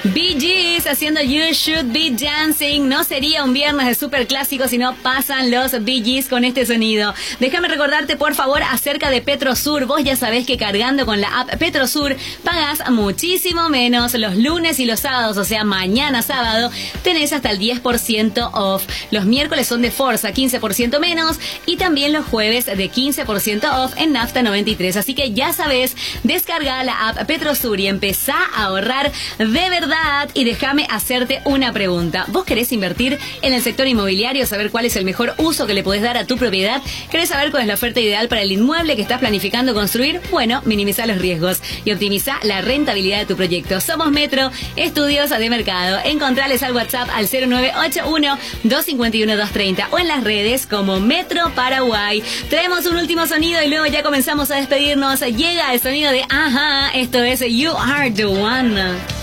Bee Gees haciendo You Should Be Dancing. No sería un viernes de super clásico si no pasan los Bee Gees con este sonido. Déjame recordarte por favor acerca de Petrosur. Vos ya sabés que cargando con la app Petrosur pagás muchísimo menos los lunes y los sábados, o sea mañana sábado tenés hasta el 10% off. Los miércoles son de Forza, 15% menos, y también los jueves de 15% off en Nafta 93. Así que ya sabés, descarga la app Petrosur y empezá a ahorrar de verdad. Y déjame hacerte una pregunta. ¿Vos querés invertir en el sector inmobiliario? ¿Saber cuál es el mejor uso que le podés dar a tu propiedad? ¿Querés saber cuál es la oferta ideal para el inmueble que estás planificando construir? Bueno, minimiza los riesgos y optimiza la rentabilidad de tu proyecto. Somos Metro Estudios de Mercado. Encontrales al WhatsApp al 0981-251-230 o en las redes como Metro Paraguay. Traemos un último sonido y luego ya comenzamos a despedirnos. Llega el sonido de Ajá. Esto es You Are The One.